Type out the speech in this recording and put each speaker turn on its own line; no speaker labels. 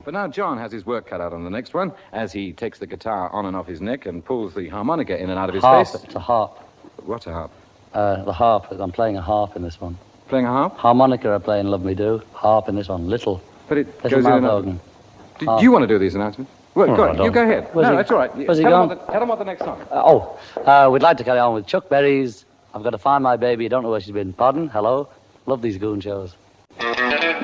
But now John has his work cut out on the next one, as he takes the guitar on and off his neck and pulls the harmonica in and out of his
Harp.
face.
It's a harp.
What's a harp?
The harp. I'm playing a harp in this one.
Playing a harp?
Harmonica I play in Love Me Do. Harp in this one. Little.
But it
Little
goes in
mouth
and out.
organ.
Do you want to do these announcements? Well,
Oh,
go
I
on.
don't.
You go ahead.
Where's
No,
he-
that's all right.
where's he
tell
gone?
Tell them what the next song is.
We'd like to carry on with Chuck Berry's I've Got to Find My Baby. You don't know where she's been. Pardon? Hello? Love these goon shows.